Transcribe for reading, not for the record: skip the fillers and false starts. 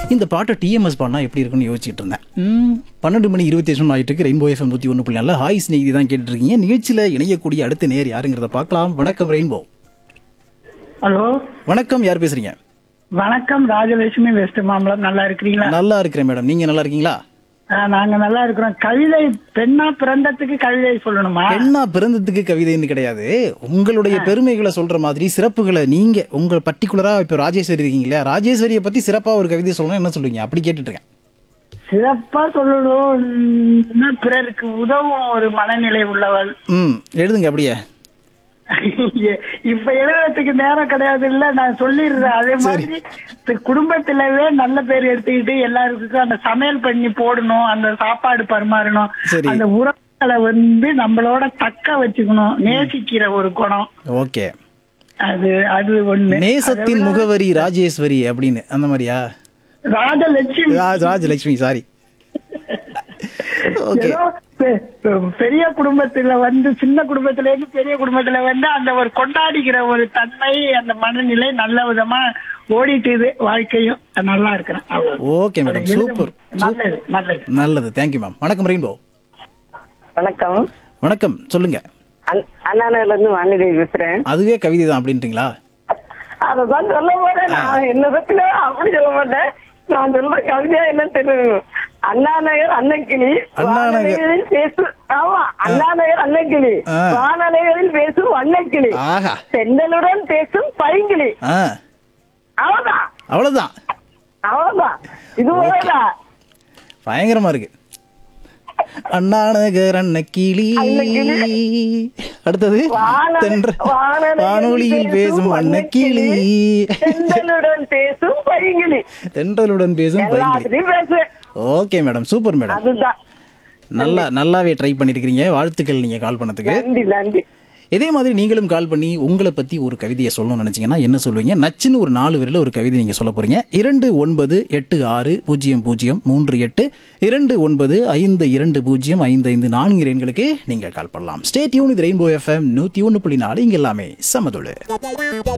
இந்த பாட்டை டிஎம்எஸ் பாடினா எப்படி இருக்குன்னு யோசிச்சுட்டு இருந்தேன். 12:27 ஆகிட்டு இருக்கு. ரெயின்போ எஃப்எம் 101.4 ஹாய் ஸ்நேகிதி தான் கேட்டுட்டு இருக்கீங்க. நிகழ்ச்சியில் இணையக்கூடிய அடுத்த நேர் யாருங்கிறத பார்க்கலாம். வணக்கம் ரெயின்போ. ஹலோ வணக்கம், யார் பேசுறீங்க? வணக்கம், ராஜலட்சுமி வெஸ்ட் மாம்பலம். நல்லா இருக்கிறீங்களா? நல்லா இருக்கிறேன் மேடம், நீங்க நல்லா இருக்கீங்களா? நாங்க நல்லா இருக்கிறோம். கவிதை பெண்ணா பிறந்ததுக்கு கவிதை சொல்லணுமா? பெண்ணா பிறந்ததுக்கு கவிதைன்னு கிடையாது. உங்களுடைய பெருமைகளை சொல்ற மாதிரி சிறப்புகளை நீங்க உங்க பர்டிகுலரா இப்ப ராஜேஸ்வரி இருக்கீங்களா, ராஜேஸ்வரியை பத்தி சிறப்பா ஒரு கவிதை சொல்லணும், என்ன சொல்லுவீங்க? அப்படி கேட்டுட்டு இருக்கேன். சிறப்பா சொல்லணும், பிறருக்கு உதவும் ஒரு மனநிலை உள்ளவள். எழுதுங்க அப்படியே. இப்ப எழுதுறதுக்கு நேரம் கிடையாது, இல்ல நான் சொல்லிடுறேன். அதே மாதிரி குடும்பத்திலவே நல்ல பேர் எடுத்துக்கிட்டு எல்லாருக்கும் அந்த சமையல் பண்ணி போடணும், அந்த சாப்பாடு பரிமாறணும், அந்த உறவுகளை நம்மளோட தக்க வச்சுக்கணும், நேசிக்கிற ஒரு குணம். ஓகே, அது ஒண்ணு. நேசத்தின் முகவரி ராஜேஸ்வரி அப்படின்னு அந்த மாதிரியா? ராஜலட்சுமி. ராஜலட்சுமி, சாரி. ஓகே, பெரிய குடும்பத்துல சின்ன குடும்பத்துல இருந்து பெரிய குடும்பத்துல அந்த ஒரு கொண்டாடிக்கிற ஒரு தன்மை, அந்த மனநிலை நல்ல விதமா ஓடிட்டு வாழ்க்கையும் நல்லா இருக்கிறேன். Okay madam, super. நல்லது நல்லது நல்லது, தேங்க்யூ மேம். வணக்கம் ரெயின்போ. வணக்கம். வணக்கம், சொல்லுங்க. அண்ணாநகர்ல இருந்து வாணிதேவி பேசுறேன். அதுவே கவிதை தான் அப்படின்றீங்களா? அதான் சொல்ல போறேன். நான் என்ன பத்தில அப்படி சொல்ல மாட்டேன். நான் சொல்ற கவிதையா என்ன தெரியும்? அண்ணாநகர் அன்னக்கிளி வானநகரில் பேசும். ஆமா, அண்ணாநகர் அன்னக்கிளி வானநகரில் பேசும் அன்னக்கிளி, செந்தலுடன் பேசும் பைங்கிளி. அவ்வளவுதான் அவ்வளவுதான் அவ்வளவுதான். இது ஒரேதான். பயங்கரமா இருக்கு. அண்ணாநகர் அன்னக்கிளி. அடுத்தது வானொலியில் பேசும் அன்னக்கிளி, தென்றலுடன் பேசும் பைங்கிளி. தென்றலுடன் பேசும் பைங்கிளி. Okay madam, super madam. நல்லாவே ட்ரை பண்ணிருக்கீங்க. வாழ்த்துக்கள் நீங்க கால் பண்ணதுக்கு. நன்றி நன்றி. இதே மாதிரி நீங்களும் கால் பண்ணி உங்களை பத்தி ஒரு கவிதையை சொல்லணும்னு நினைச்சீங்கன்னா என்ன சொல்லுவீங்க? நச்சுன்னு ஒரு 4 வரியில ஒரு கவிதை நீங்க சொல்ல போறீங்க. 29860038 29520555 எண்களுக்கு நீங்க கால் பண்ணலாம். Stay tune. இது ரெயின்போ எஃப்எம் 101.4. இங்க எல்லாமே சமதுளு.